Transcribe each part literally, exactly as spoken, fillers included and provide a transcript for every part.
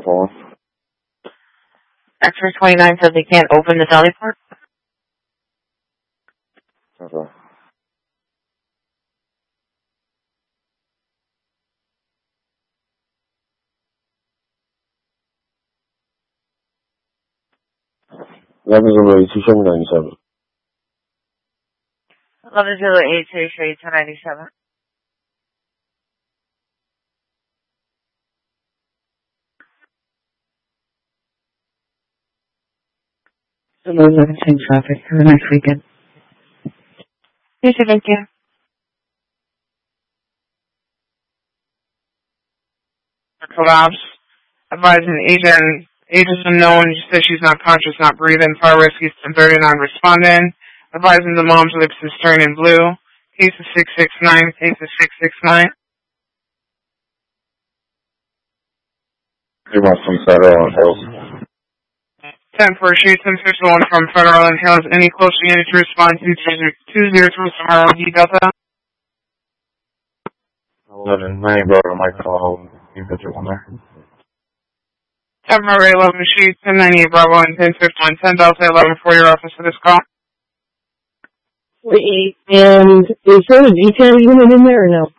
phone. X-ray twenty-nine says they can't open the deli port. Okay. eleven zero eight two seven nine seven. eleven zero eight two three two nine seven. So those are the same traffic for the next weekend. Yes, thank you. Collapse. Advising agent. Agent unknown. She says she's not conscious, not breathing. Fire rescue thirty-nine responding. Advising the mom's lips is turning blue. Case is six six nine. Case is six six nine. They want from Federal and Hills. ten for sheet ten fifty-one from Federal and Hills. Any close unit to respond to two zero two Sahara V Delta. eleven nine, brother, Mike Call. You got your one there. ten for eleven sheet ten ninety-eight Bravo and ten fifty-one ten Delta eleven for your office for this call. Wait, and is there a detail unit in there or no?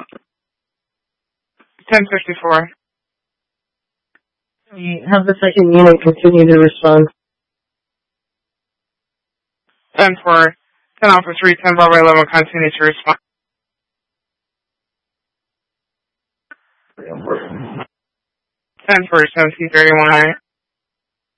ten fifty-four. Have the second unit continue to respond. ten for ten Alpha three ten Bravo eleven continue to respond. ten for seventeen thirty-one.